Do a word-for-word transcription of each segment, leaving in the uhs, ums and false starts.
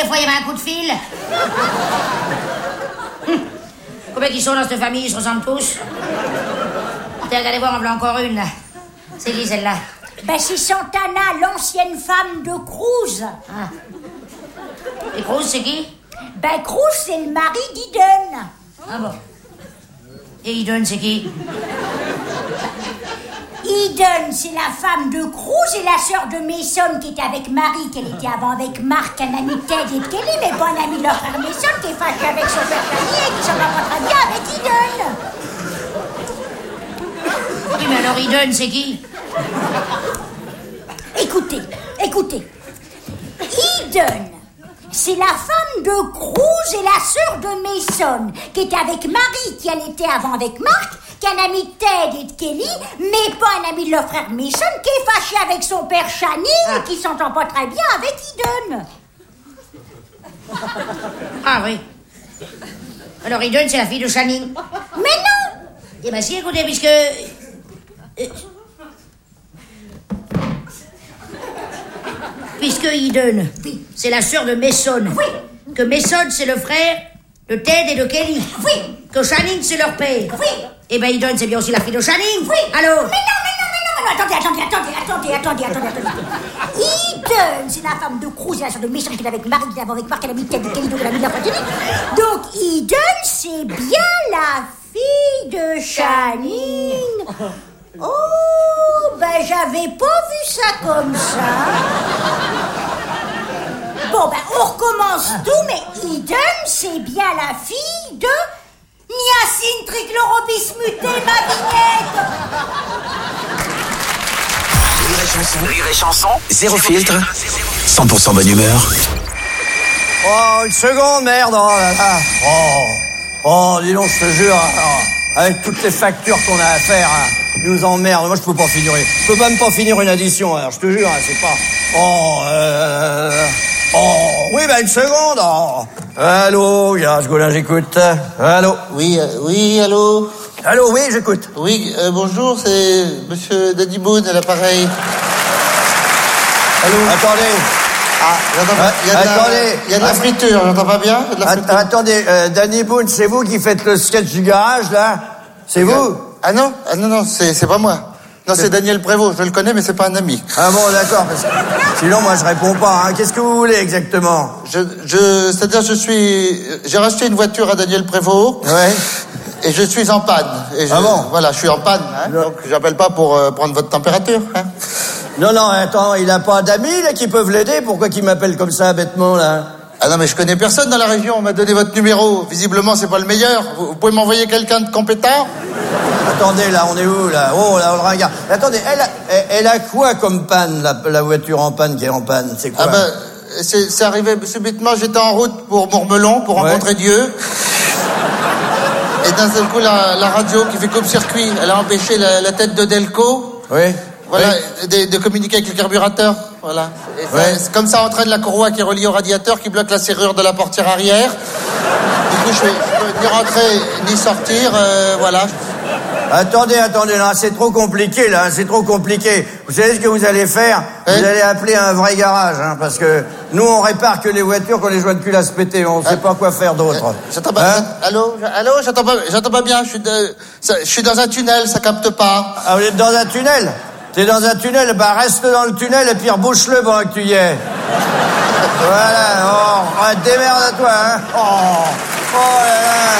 des fois il y avait un coup de fil. Hum. Combien qu'ils sont dans cette famille, ils se ressemblent tous. Tiens, regardez voir, on en veut encore une, là. C'est qui, celle-là? Ben, c'est Santana, l'ancienne femme de Cruz. Ah. Et Cruz, c'est qui? Ben, Cruz, c'est le mari d'Eden. Ah bon. Et Eden, c'est qui? Eden, c'est la femme de Cruz et la sœur de Mason qui était avec Marie, qu'elle était avant avec Marc, un ami de Ted et de Kelly, mais pas un ami de leur frère Mason qui est fâché avec son père Fanny et qui s'en va pas très bien avec Eden. Oui, mais alors Eden, c'est qui? Écoutez, écoutez. Eden, c'est la femme de Cruz et la sœur de Mason qui était avec Marie, qui elle était avant avec Marc, qui est un ami de Ted et de Kelly, mais pas un ami de leur frère Mason, qui est fâché avec son père Channing ah. et qui s'entend pas très bien avec Eden. Ah oui. Alors Eden, c'est la fille de Channing. Mais non. Eh ben si, écoutez, puisque... Euh... Puisque Eden, oui. c'est la sœur de Mason. Oui. Que Mason, c'est le frère de Ted et de Kelly. Oui. Que Channing, c'est leur père. Oui. Et ben Eden, c'est bien aussi la fille de Channing. Oui. Allô? Mais non, mais non, mais non, mais non, attendez, attendez, attendez, attendez, attendez, attendez, attendez. Eden, c'est la femme de Cruz et la sœur de Mason qui est avec Marie, qui est avec Marc, elle a mis Ted et Kelly, donc elle a mis la famille. Donc Eden, c'est bien la fille de Channing. Oh, ben j'avais pas vu ça comme ça. Bon, ben on recommence tout, mais Eden, c'est bien la fille de Niacine Trichlorobismutée, ma vignette. Rire et chanson, rire et chanson, zéro filtre, cent pour cent bonne humeur. Oh, une seconde, merde, oh là là. Oh, oh, dis donc, je te jure, oh, avec toutes les factures qu'on a à faire, ils nous emmerdent. Moi, je peux pas finir, je peux même pas finir une addition, alors, je te jure, c'est pas... Oh, euh... Oh, oui, ben une seconde. Oh. Allô, Garage Gaulin, j'écoute. Allô. Oui, euh, oui, allô. Allô, oui, j'écoute. Oui, euh, bonjour, c'est Monsieur Danny Boone à l'appareil. Allô. Attendez. Ah, j'entends pas. Il y a de attendez. La, il y a de la friture, j'entends pas bien. De la friture. Attendez, euh, Danny Boone, c'est vous qui faites le sketch du garage, là? C'est vous? Ah non, ah non, non, c'est, c'est pas moi. Non, c'est Daniel Prévost, je le connais, mais c'est pas un ami. Ah bon, d'accord, parce que sinon, moi, je réponds pas, hein. Qu'est-ce que vous voulez, exactement? Je, je, c'est-à-dire, je suis, j'ai racheté une voiture à Daniel Prévost. Ouais. Et je suis en panne. Et je, ah bon? Voilà, je suis en panne, hein. Donc, j'appelle pas pour euh, prendre votre température, hein. Non, non, attends, il a pas d'amis, là, qui peuvent l'aider? Pourquoi qu'il m'appelle comme ça, bêtement, là? Ah non, mais je connais personne dans la région, on m'a donné votre numéro. Visiblement, c'est pas le meilleur. Vous, vous pouvez m'envoyer quelqu'un de compétent? Attendez, là, on est où, là? Oh, là, on le regarde. Attendez, elle a, elle, elle a quoi comme panne, la, la voiture en panne qui est en panne? C'est quoi? Ah ben, c'est, c'est arrivé subitement, j'étais en route pour Mourmelon, pour ouais. rencontrer Dieu. Et d'un seul coup, la, la radio qui fait coupe-circuit, elle a empêché la, la tête de Delco. Oui. Voilà, oui. De, de communiquer avec le carburateur. Voilà. Et ça, ouais. C'est comme ça entraîne la courroie qui est reliée au radiateur, qui bloque la serrure de la portière arrière. Du coup, je peux, je peux ni rentrer ni sortir, euh, voilà. Attendez, attendez, là, c'est trop compliqué, là, c'est trop compliqué. Vous savez ce que vous allez faire? Oui. Vous allez appeler un vrai garage, hein, parce que nous, on répare que les voitures qu'on les joint de cul à se péter, on ne sait pas quoi faire d'autre. Euh, j'entends pas, hein? Allô, allô, j'entends pas, j'entends pas bien, je suis, de, ça, je suis dans un tunnel, ça capte pas. Ah, vous êtes dans un tunnel? T'es dans un tunnel, bah reste dans le tunnel et puis rebouche-le pendant que tu y es. Voilà, oh, oh démerde à toi, hein. Oh, oh là là.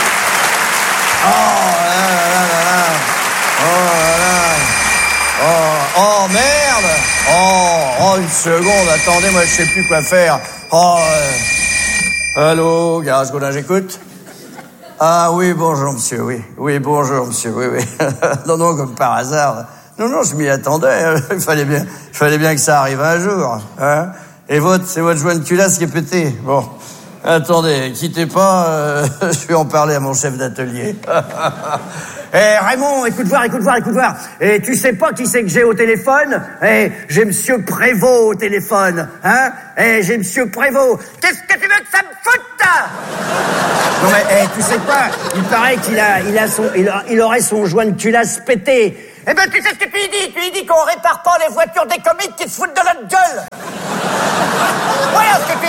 Oh là là là là. Oh là là. Oh, oh merde. Oh, oh une seconde, attendez, moi je sais plus quoi faire. Oh. Euh... Allô, Garage Gaulin, j'écoute. Ah oui, bonjour monsieur, oui. Oui, bonjour monsieur, oui, oui. Non, non, comme par hasard. Non, non, je m'y attendais. Il fallait bien, il fallait bien que ça arrive un jour. Hein. Et votre, c'est votre joint de culasse qui est pété. Bon, attendez, quittez pas. Euh, je vais en parler à mon chef d'atelier. Eh Raymond, écoute voir, écoute voir, écoute voir. Et tu sais pas qui c'est que j'ai au téléphone? Eh, j'ai Monsieur Prévost au téléphone, hein? Eh, j'ai Monsieur Prévost. Qu'est-ce que tu veux que ça me foute? Non mais, eh, tu sais quoi? Il paraît qu'il a, il a son, il, a, il aurait son joint de culasse pété. Eh ben, tu sais ce que tu lui dis? Tu lui dis qu'on répare pas les voitures des comiques qui se foutent de notre gueule. Voilà ce que tu lui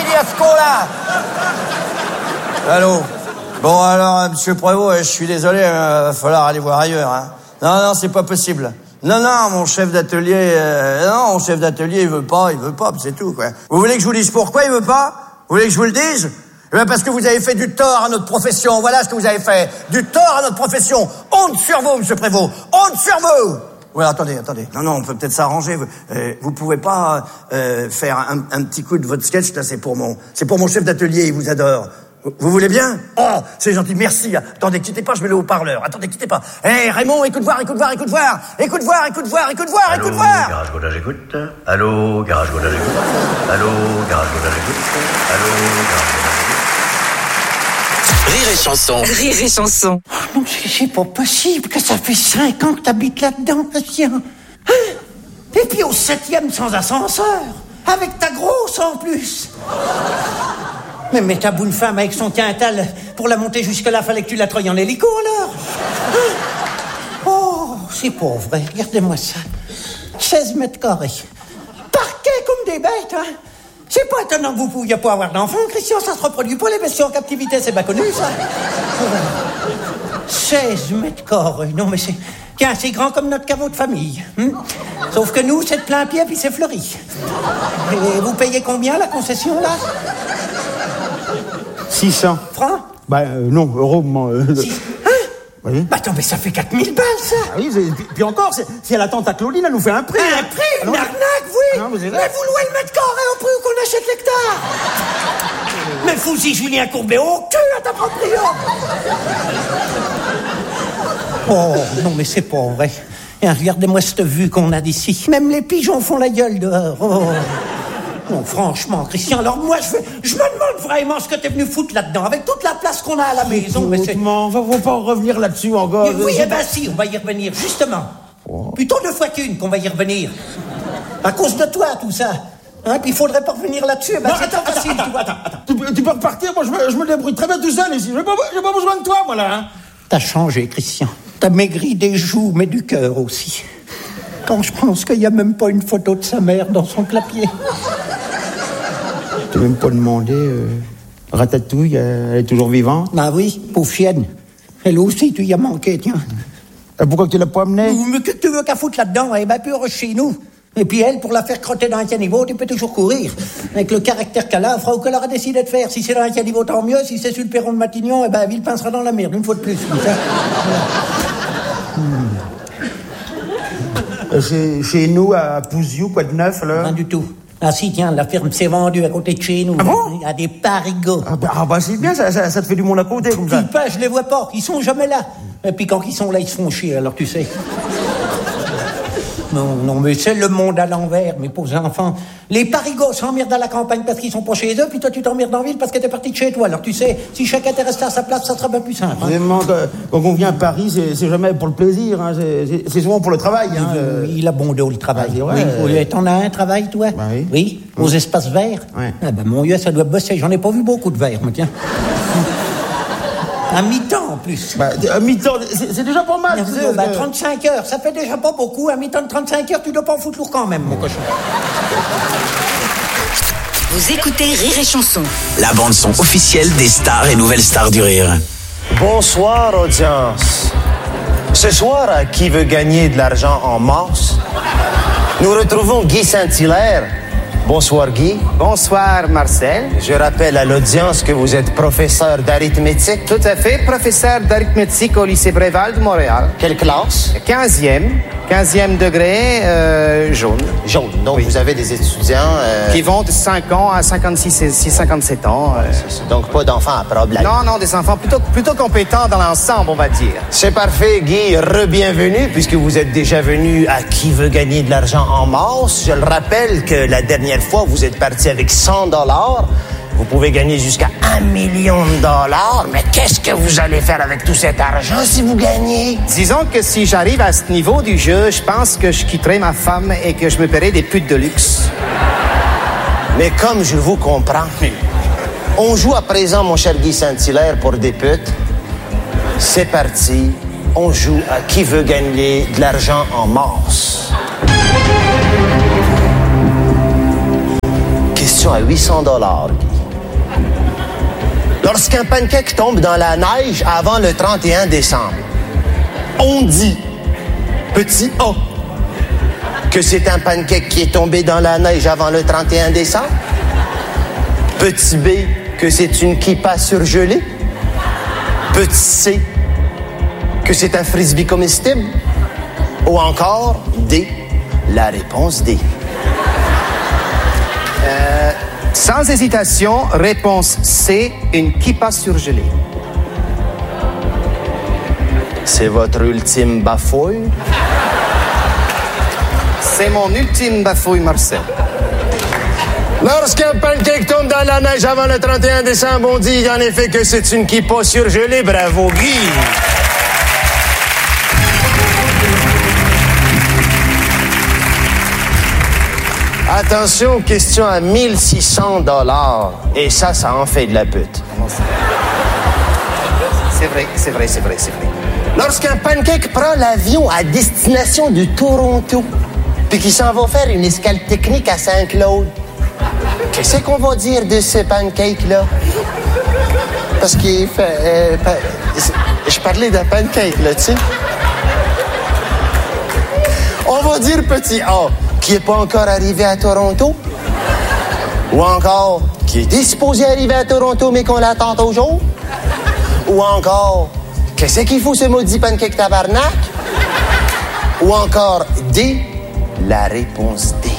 fiasco, là. Allô? Bon, alors, monsieur Prévost, je suis désolé, il va falloir aller voir ailleurs, hein. Non, non, c'est pas possible. Non, non, mon chef d'atelier, euh, non, mon chef d'atelier, il veut pas, il veut pas, c'est tout, quoi. Vous voulez que je vous dise pourquoi il veut pas? Vous voulez que je vous le dise? Eh bien, parce que vous avez fait du tort à notre profession, voilà ce que vous avez fait. Du tort à notre profession. Honte sur vous, monsieur Prévost. Honte sur vous! Ouais, attendez, attendez. Non, non, on peut peut-être s'arranger. Vous, euh, vous pouvez pas euh, faire un, un petit coup de votre sketch, là, c'est pour mon, c'est pour mon chef d'atelier, il vous adore. Vous, vous voulez bien? Oh, c'est gentil, merci. Attendez, quittez pas, je mets le haut-parleur. Attendez, quittez pas. Hé, hey, Raymond, écoute voir, écoute voir, écoute voir. Écoute voir, écoute voir, écoute voir, écoute voir. Allô, Garage Godard, j'écoute. Allô, Garage Godard, j'écoute. Allô, Garage Godard, j'écoute. Allô, Garage Godard, j'écoute. Rire et chanson. Rire et chanson. Oh non, c'est, c'est pas possible que ça fait cinq ans que t'habites là-dedans, patient. Hein? Et puis au septième sans ascenseur, avec ta grosse en plus. Mais, mais ta bonne femme avec son quintal, pour la monter jusque-là, fallait que tu la treuilles en hélico, alors. Hein? Oh, c'est pas vrai, regardez-moi ça. seize mètres carrés. Parquet comme des bêtes, hein. C'est pas étonnant que vous pouviez pas avoir d'enfants, Christian, ça se reproduit pas, les bestiaux en captivité, c'est pas connu, ça. seize mètres carrés, non mais c'est... Tiens, c'est grand comme notre caveau de famille. Hein? Sauf que nous, c'est de plein pied, puis c'est fleuri. Et vous payez combien, la concession, là? six cents. Francs? Bah, euh, non, euros. Euh, Six... Hein? Oui. Bah attends, mais ça fait quatre mille balles, ça. Ah oui, c'est, puis, puis encore, c'est, si elle attend ta Claudine, elle nous fait un prix. Un hein. prix? Une Alors, arnaque, oui. Non, vous êtes là. Mais vous louez le mètre carré au prix où qu'on achète l'hectare. Mais fous-y Julien Courbet au cul à ta proprio. Oh, non, mais c'est pas vrai. Et regardez-moi cette vue qu'on a d'ici. Même les pigeons font la gueule dehors. Oh. Non, franchement, Christian, alors moi, je, fais, je me demande vraiment ce que t'es venu foutre là-dedans, avec toute la place qu'on a à la maison. Mais c'est... on va, va pas revenir là-dessus encore. Mais oui, eh ben si, on va y revenir, justement. Oh. Plutôt deux fois qu'une qu'on va y revenir. À cause de toi, tout ça. Hein, puis il faudrait pas revenir là-dessus. Eh ben, non, c'est attends, facile, attends, tu vois. attends, attends. Tu, tu peux repartir, moi je me, je me débrouille très bien tout seul ici. J'ai pas, j'ai pas besoin de toi, moi là. Hein. T'as changé, Christian. T'as maigri des joues, mais du cœur aussi. Quand je pense qu'il y a même pas une photo de sa mère dans son clapier. Tu n'as même pas demandé. Euh, Ratatouille, elle est toujours vivante? Bah oui, pauvre chienne. Elle aussi, tu y as manqué, tiens. Et pourquoi tu l'as pas amenée? Mais que tu veux qu'à foutre là-dedans? Elle est bien plus heureuse chez nous. Et puis elle, pour la faire crotter dans un caniveau, tu peux toujours courir. Avec le caractère qu'elle a, elle fera ou qu'elle aura décidé de faire. Si c'est dans un caniveau, tant mieux. Si c'est sur le perron de Matignon, eh ben, la ville pincera dans la merde, une fois de plus. hmm. chez, chez nous, à Pouziou, quoi de neuf, là? Rien du tout. Ah si, tiens, la ferme s'est vendue à côté de chez nous. Ah bon? Il y a des parigots. Ah bah, ah bah c'est bien, ça, ça, ça te fait du monde à côté, comme ça. Puis pas, je les vois pas. Ils sont jamais là. Et puis quand ils sont là, ils se font chier, alors tu sais. Non, non, mais c'est le monde à l'envers, mes pauvres enfants. Les parigots s'emmerdent à la campagne parce qu'ils sont pas chez eux, puis toi tu t'emmerdes en ville parce que t'es parti de chez toi. Alors tu sais, si chacun était resté à sa place, ça serait bien plus simple. Hein. Vraiment, quand on vient à Paris, c'est, c'est jamais pour le plaisir, hein. c'est, c'est, c'est souvent pour le travail. Hein. Oui, il a bon dos, le travail. Ah, ouais, oui, euh... t'en as un travail, toi? Bah, oui. Oui, aux oui. espaces verts. Ouais. Ah ben mon Dieu, ça doit bosser. J'en ai pas vu beaucoup de verts, moi, tiens. À mi-temps, en plus. Bah, à mi-temps, c'est, c'est déjà pas mal. Veux, bah, trente-cinq heures, ça fait déjà pas beaucoup. À mi-temps de trente-cinq heures, tu dois pas en foutre lourd quand même, mon cochon. Vous écoutez Rire et Chanson. La bande-son officielle des stars et nouvelles stars du rire. Bonsoir, audience. Ce soir, à Qui veut gagner de l'argent en masse, nous retrouvons Guy Saint-Hilaire. Bonsoir Guy. Bonsoir Marcel. Je rappelle à l'audience que vous êtes professeur d'arithmétique. Tout à fait, professeur d'arithmétique au lycée Bréval de Montréal. Quelle classe? quinzième. quinzième degré, euh, jaune. Jaune. Donc oui. Vous avez des étudiants... Euh... qui vont de cinq ans à cinquante-six, cinquante-sept ans. Euh... Donc pas d'enfants à problème. Non, non, des enfants plutôt, plutôt compétents dans l'ensemble, on va dire. C'est parfait, Guy. Re-bienvenue, puisque vous êtes déjà venu à Qui veut gagner de l'argent en masse. Je le rappelle que la dernière fois, vous êtes parti avec cent dollars. Vous pouvez gagner jusqu'à un million de dollars. Mais qu'est-ce que vous allez faire avec tout cet argent si vous gagnez? Disons que si j'arrive à ce niveau du jeu, je pense que je quitterai ma femme et que je me paierai des putes de luxe. Mais comme je vous comprends, on joue à présent, mon cher Guy Saint-Hilaire, pour des putes. C'est parti. On joue à Qui veut gagner de l'argent en masse. Question à huit cents dollars, Guy. Lorsqu'un pancake tombe dans la neige avant le trente et un décembre, on dit, petit A, que c'est un pancake qui est tombé dans la neige avant le trente et un décembre. Petit B, que c'est une kippa surgelée. Petit C, que c'est un frisbee comestible. Ou encore D, la réponse D. Euh, sans hésitation, réponse C, une kippa surgelée. C'est votre ultime bafouille? C'est mon ultime bafouille, Marcel. Lorsqu'un pancake tombe dans la neige avant le trente et un décembre, on dit en effet que c'est une kippa surgelée. Bravo, Guy! Attention, question à mille six cents dollars. Et ça, ça en fait de la pute. C'est vrai, c'est vrai, c'est vrai, c'est vrai. Lorsqu'un pancake prend l'avion à destination de Toronto, puis qu'il s'en va faire une escale technique à Saint-Claude, qu'est-ce qu'on va dire de ce pancake-là? Parce qu'il fait... Euh, pa- je parlais d'un pancake, là, tu sais. On va dire petit A, qui n'est pas encore arrivé à Toronto. Ou encore, qui est disposé arriver à Toronto, mais qu'on l'attend toujours. Ou encore, qu'est-ce qu'il faut ce maudit pancake tabarnak? Ou encore, D, la réponse D.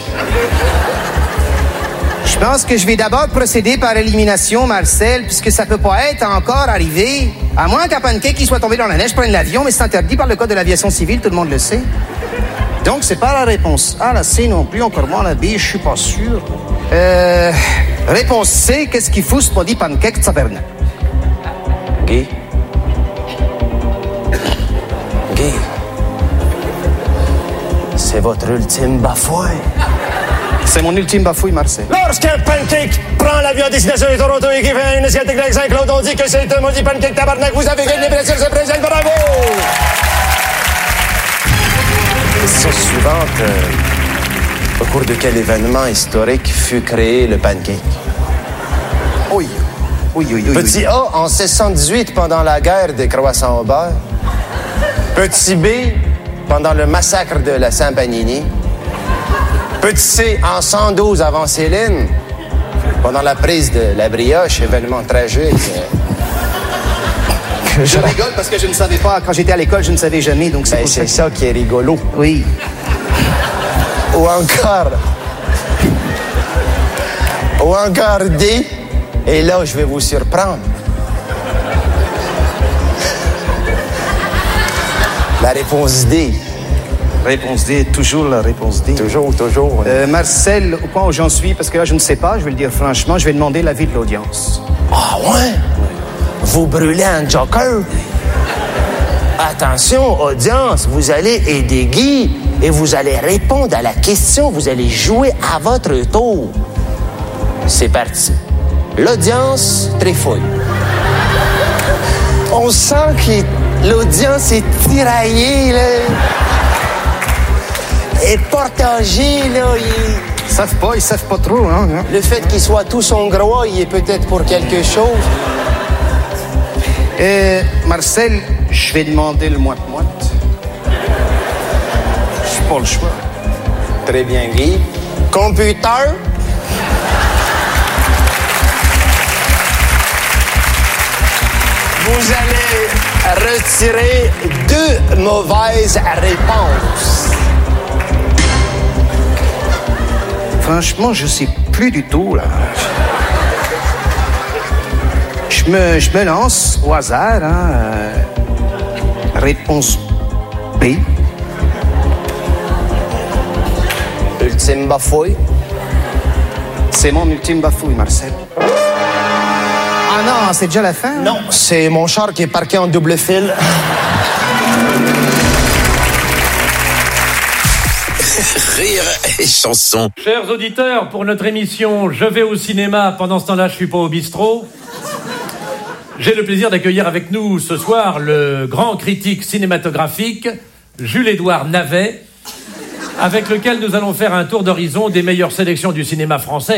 Je pense que je vais d'abord procéder par élimination, Marcel, puisque ça peut pas être encore arrivé. À moins qu'un pancake qui soit tombé dans la neige prenne l'avion, mais c'est interdit par le code de l'aviation civile, tout le monde le sait. Donc, c'est pas la réponse A, la C non plus, encore moins la B, je suis pas sûr. Euh, réponse C, qu'est-ce qu'il faut ce maudit pancake tabarnak? Guy? Guy? C'est votre ultime bafouille. C'est mon ultime bafouille, Marcel. Lorsqu'un pancake prend l'avion à destination de Toronto et qui fait une escale technique avec Saint-Claude, on dit que c'est un maudit pancake tabarnak. Vous avez gagné, bien sûr, ce présent. Bravo! Question suivante. Euh, au cours de quel événement historique fut créé le pancake? Oui. Oui, oui, oui. Petit oui. A, en seize cent dix-huit, pendant la guerre des croissants au beurre. Petit B, pendant le massacre de la Saint-Panini. Petit C, en cent douze avant Céline, pendant la prise de la brioche, événement tragique. Je rigole parce que je ne savais pas, quand j'étais à l'école, je ne savais jamais, donc c'est Ben, pour c'est ça. ça qui est rigolo. Oui. Ou encore... Ou encore D, et là, je vais vous surprendre. La réponse D. Réponse D, toujours la réponse D. Toujours, toujours. Euh, Marcel, au point où j'en suis, parce que là, je ne sais pas, je vais le dire franchement, je vais demander l'avis de l'audience. Ah ouais? Vous brûlez un joker? Attention, audience, vous allez aider Guy et vous allez répondre à la question, vous allez jouer à votre tour. C'est parti. L'audience trifouille. On sent que l'audience est tiraillée, là. Et partagée, là. Il... Ils savent pas, ils savent pas trop, hein. hein. Le fait qu'il soit tout hongrois, il est peut-être pour quelque chose. Euh, Marcel, je vais demander le moite-moite. J'ai pas le choix. Très bien, Guy. Computer. Vous allez retirer deux mauvaises réponses. Franchement, je sais plus du tout, là. Je me, je me lance au hasard, hein. Euh, réponse B. Ultime bafouille. C'est mon ultime bafouille, Marcel. Ah non, c'est déjà la fin? Hein? Non, c'est mon char qui est parqué en double fil. Rire et chanson. Chers auditeurs, pour notre émission Je vais au cinéma, pendant ce temps-là je suis pas au bistrot, j'ai le plaisir d'accueillir avec nous ce soir le grand critique cinématographique Jules-Édouard Navet, avec lequel nous allons faire un tour d'horizon des meilleures sélections du cinéma français.